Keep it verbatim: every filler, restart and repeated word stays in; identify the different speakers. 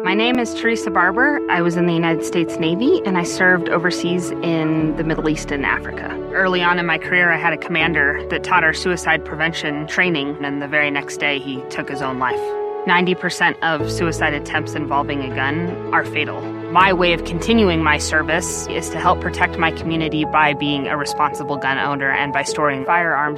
Speaker 1: My name is Teresa Barber. I was in the United States Navy, and I served overseas in the Middle East and Africa. Early on in my career, I had a commander that taught our suicide prevention training, and the very next day, he took his own life. ninety percent of suicide attempts involving a gun are fatal. My way of continuing my service is to help protect my community by being a responsible gun owner and by storing firearms